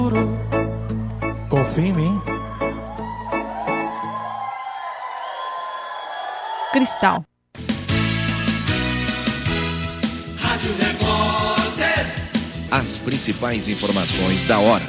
Confia em mim. Cristal. Rádio Repórter. As principais informações da hora.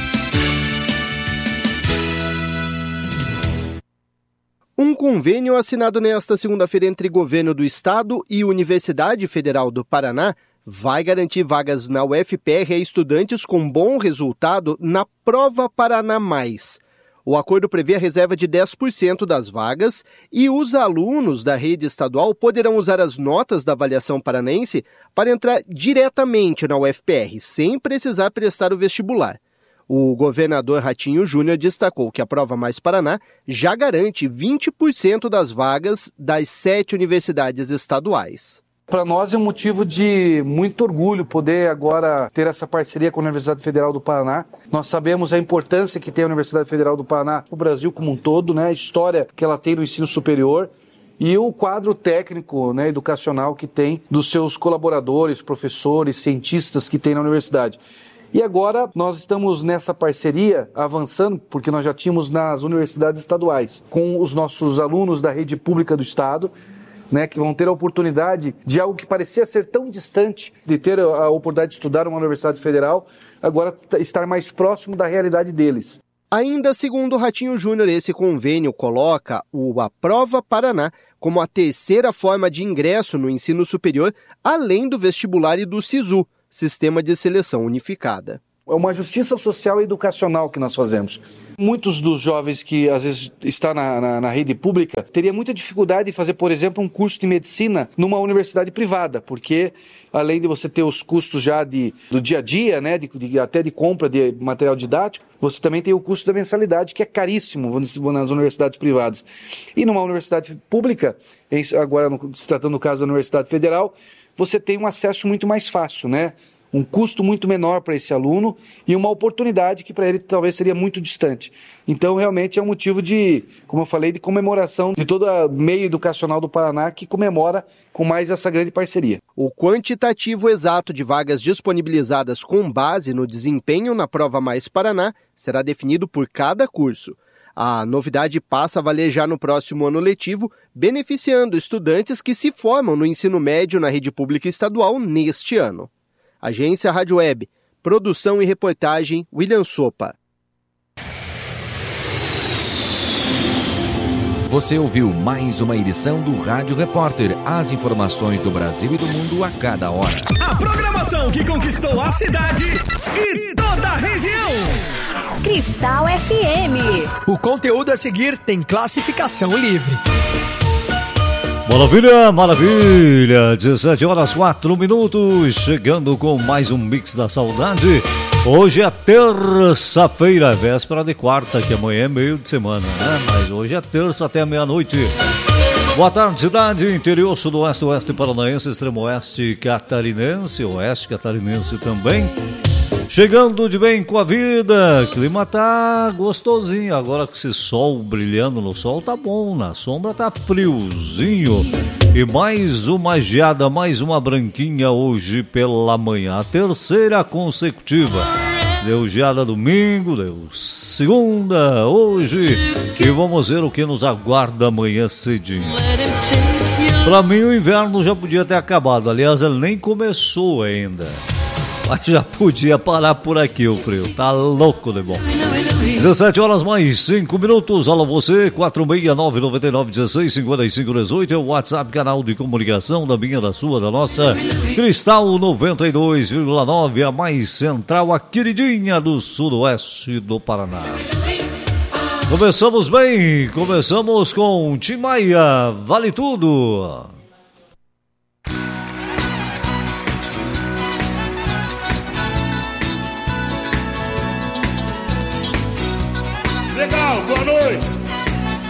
Um convênio assinado nesta segunda-feira entre Governo do Estado e Universidade Federal do Paraná vai garantir vagas na UFPR a estudantes com bom resultado na Prova Paraná Mais. O acordo prevê a reserva de 10% das vagas e os alunos da rede estadual poderão usar as notas da avaliação paranaense para entrar diretamente na UFPR, sem precisar prestar o vestibular. O governador Ratinho Júnior destacou que a Prova Mais Paraná já garante 20% das vagas das 7 universidades estaduais. Para nós é um motivo de muito orgulho poder agora ter essa parceria com a Universidade Federal do Paraná. Nós sabemos a importância que tem a Universidade Federal do Paraná para o Brasil como um todo, né? A história que ela tem no ensino superior e o quadro técnico, né, educacional que tem dos seus colaboradores, professores, cientistas que tem na universidade. E agora nós estamos nessa parceria avançando, porque nós já tínhamos nas universidades estaduais, com os nossos alunos da rede pública do Estado, né, que vão ter a oportunidade de algo que parecia ser tão distante, de ter a oportunidade de estudar numa universidade federal, agora estar mais próximo da realidade deles. Ainda segundo o Ratinho Júnior, esse convênio coloca a Prova Paraná como a terceira forma de ingresso no ensino superior, além do vestibular e do SISU, Sistema de Seleção Unificada. É uma justiça social e educacional que nós fazemos. Muitos dos jovens que às vezes estão na rede pública teriam muita dificuldade de fazer, por exemplo, um curso de medicina numa universidade privada, porque além de você ter os custos já do dia a dia, né, até de compra de material didático, você também tem o custo da mensalidade, que é caríssimo nas universidades privadas. E numa universidade pública, agora se tratando do caso da Universidade Federal, você tem um acesso muito mais fácil, né? Um custo muito menor para esse aluno e uma oportunidade que para ele talvez seria muito distante. Então, realmente é um motivo de, como eu falei, de comemoração de todo o meio educacional do Paraná que comemora com mais essa grande parceria. O quantitativo exato de vagas disponibilizadas com base no desempenho na Prova Mais Paraná será definido por cada curso. A novidade passa a valer já no próximo ano letivo, beneficiando estudantes que se formam no ensino médio na rede pública estadual neste ano. Agência Rádio Web, produção e reportagem, William Sopa. Você ouviu mais uma edição do Rádio Repórter. As informações do Brasil e do mundo a cada hora. A programação que conquistou a cidade e toda a região. Cristal FM. O conteúdo a seguir tem classificação livre. Maravilha, maravilha, 17 horas 4 minutos, chegando com mais um Mix da Saudade. Hoje é terça-feira, véspera de quarta, que amanhã é meio de semana, né? Mas hoje é terça até meia-noite. Boa tarde, cidade, interior, sudoeste, oeste paranaense, extremo oeste catarinense, oeste catarinense também. Chegando de bem com a vida, clima tá gostosinho, agora com esse sol brilhando no sol tá bom, na sombra tá friozinho. E mais uma geada, mais uma branquinha hoje pela manhã, a terceira consecutiva. Deu geada domingo, deu segunda hoje e vamos ver o que nos aguarda amanhã cedinho. Pra mim o inverno já podia ter acabado, aliás ele nem começou ainda. Mas já podia parar por aqui o frio, tá louco de bom. 17 horas mais 5 minutos, alô você, 469-99-16-55-18, é o WhatsApp, canal de comunicação da minha, da sua, da nossa, Cristal 92,9, a mais central, a queridinha do sudoeste do Paraná. Começamos bem, começamos com Tim Maia, Vale Tudo. Boa noite.